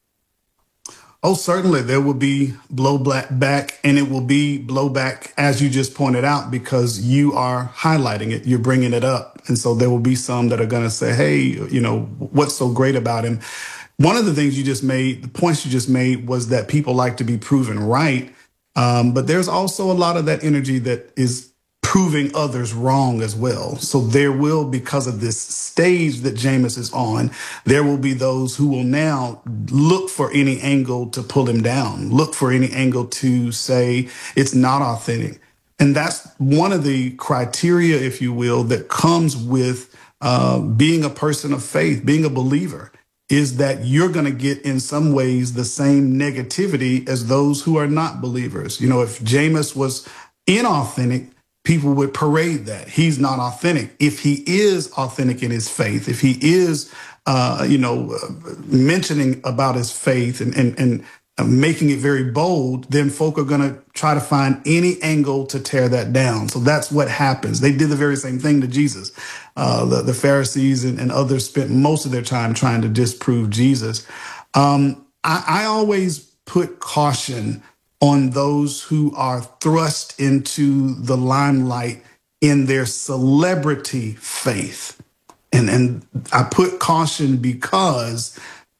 Oh, certainly there will be blowback back, and it will be blowback, as you just pointed out, because you are highlighting it. You're bringing it up. And so there will be some that are going to say, hey, you know, what's so great about him? One of the things you just made, the points you just made, was that people like to be proven right. Um, but there's also a lot of that energy that is proving others wrong as well. So there will, because of this stage that Jameis is on, there will be those who will now look for any angle to pull him down, look for any angle to say it's not authentic. And that's one of the criteria, if you will, that comes with uh, being a person of faith, being a believer, is that you're going to get in some ways the same negativity as those who are not believers. You know, if Jameis was inauthentic, people would parade that. He's not authentic. If he is authentic in his faith, if he is, uh, you know, mentioning about his faith and, and, and making it very bold, then folk are going to try to find any angle to tear that down. So that's what happens. They did the very same thing to Jesus. Uh, the, the Pharisees and, and others spent most of their time trying to disprove Jesus. Um, I, I always put caution on those who are thrust into the limelight in their celebrity faith. And, and I put caution because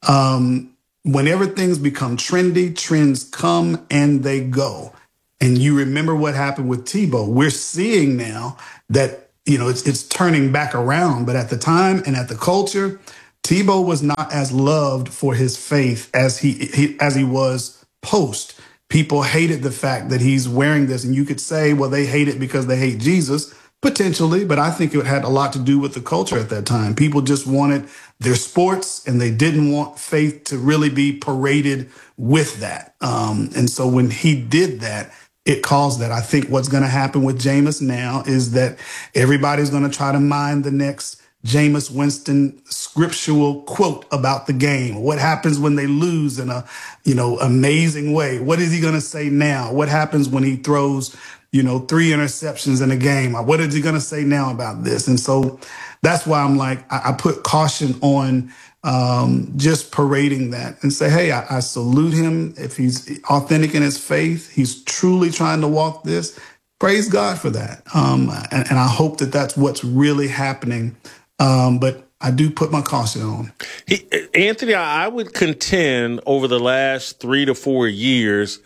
um, whenever things become trendy, trends come and they go. And you remember what happened with Tebow. We're seeing now that, you know, it's, it's turning back around. But at the time and at the culture, Tebow was not as loved for his faith as he, he as he was post. People hated the fact that he's wearing this. And you could say, well, they hate it because they hate Jesus, potentially. But I think it had a lot to do with the culture at that time. People just wanted their sports and they didn't want faith to really be paraded with that. Um, and so when he did that, it caused that. I think what's going to happen with Jameis now is that everybody's going to try to mine the next Jameis Winston scriptural quote about the game. What happens when they lose in a, you know, amazing way? What is he going to say now? What happens when he throws, you know, three interceptions in a game? What is he going to say now about this? And so that's why I'm like, I, I put caution on um, just parading that and say, hey, I, I salute him. If he's authentic in his faith, he's truly trying to walk this. Praise God for that. Um, and, and I hope that that's what's really happening. Um, but I do put my caution on. He, Anthony, I would contend over the last three to four years,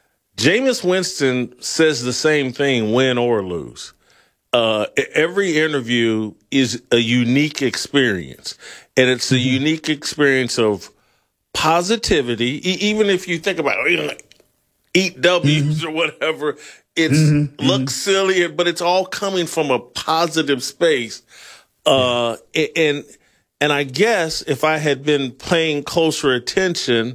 Jameis Winston says the same thing, win or lose. Uh, every interview is a unique experience, and it's a mm-hmm. unique experience of positivity. E- even if you think about you know, eat W's mm-hmm. or whatever, it mm-hmm. looks mm-hmm. silly, but it's all coming from a positive space. Uh, and, and I guess if I had been paying closer attention,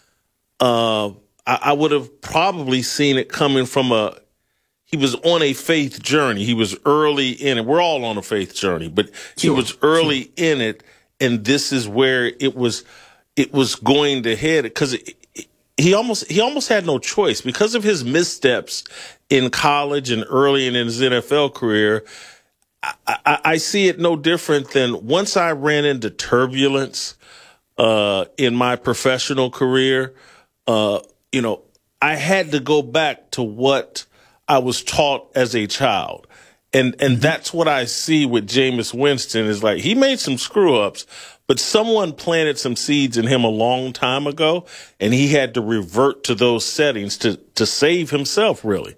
uh, I, I would have probably seen it coming from a, he was on a faith journey. He was early in it. We're all on a faith journey, but he sure, was early sure. in it. And this is where it was, it was going to head because he almost, he almost had no choice because of his missteps in college and early in his N F L career. I, I, I see it no different than once I ran into turbulence uh, in my professional career. Uh, you know, I had to go back to what I was taught as a child. And and mm-hmm. that's what I see with Jameis Winston is like he made some screw ups, but someone planted some seeds in him a long time ago, and he had to revert to those settings to, to save himself, really.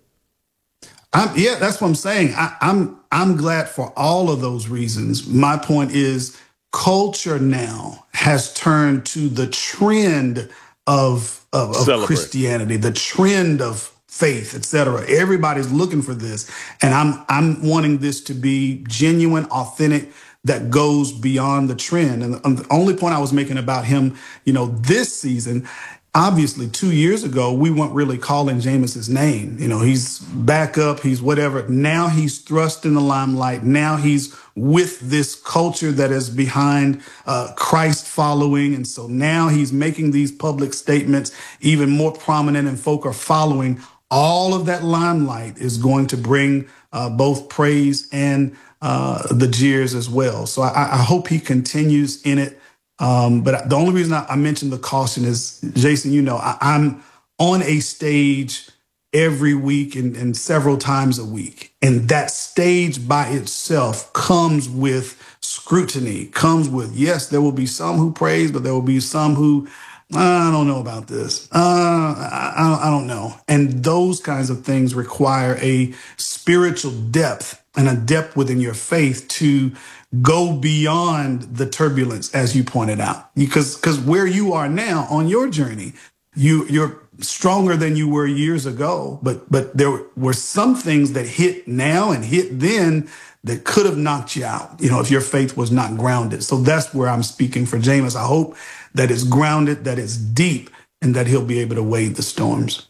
I'm, yeah, that's what I'm saying. I, I'm I'm glad for all of those reasons. My point is culture now has turned to the trend of, of, of Christianity, the trend of faith, et cetera. Everybody's looking for this. And I'm I'm wanting this to be genuine, authentic, that goes beyond the trend. And the, the only point I was making about him, you know, this season, obviously, two years ago, we weren't really calling Jameis's name. You know, he's back up, he's whatever. Now he's thrust in the limelight. Now he's with this culture that is behind uh, Christ following. And so now he's making these public statements even more prominent and folk are following. All of that limelight is going to bring uh, both praise and uh, the jeers as well. So I, I hope he continues in it. Um, but the only reason I, I mentioned the caution is, Jason, you know, I, I'm on a stage every week and, and several times a week. And that stage by itself comes with scrutiny, comes with, yes, there will be some who praise, but there will be some who I don't know about this. Uh, I, I don't know. And those kinds of things require a spiritual depth and a depth within your faith to go beyond the turbulence, as you pointed out. Because because where you are now on your journey, you you're stronger than you were years ago. But but there were some things that hit now and hit then that could have knocked you out, you know, if your faith was not grounded. So that's where I'm speaking for Jameis. I hope that it's grounded, that it's deep, and that he'll be able to wade the storms.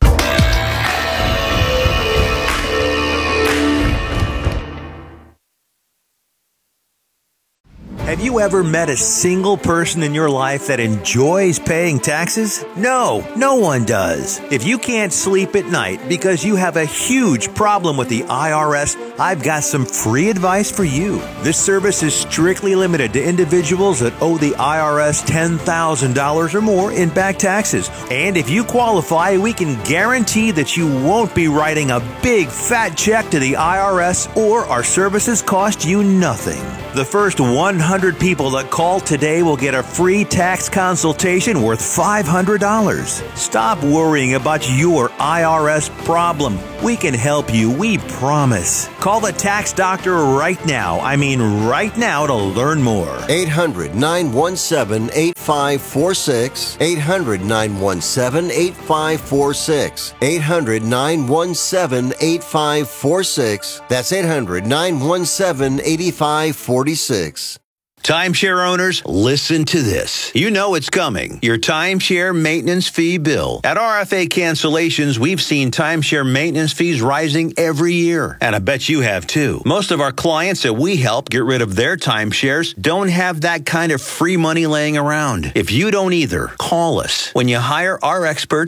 Have you ever met a single person in your life that enjoys paying taxes? No, no one does. If you can't sleep at night because you have a huge problem with the I R S, I've got some free advice for you. This service is strictly limited to individuals that owe the I R S ten thousand dollars or more in back taxes. And if you qualify, we can guarantee that you won't be writing a big fat check to the I R S, or our services cost you nothing. The first one hundred people that call today will get a free tax consultation worth five hundred dollars. Stop worrying about your I R S problem. We can help you, we promise. Call the tax doctor right now. I mean right now to learn more. eight hundred, nine one seven, eight five four six. eight hundred, nine one seven, eight five four six. eight hundred, nine one seven, eight five four six. That's eight hundred, nine one seven, eight five four six. Timeshare owners, listen to this. You know it's coming. Your timeshare maintenance fee bill. At R F A Cancellations, we've seen timeshare maintenance fees rising every year. And I bet you have too. Most of our clients that we help get rid of their timeshares don't have that kind of free money laying around. If you don't either, call us. When you hire our experts,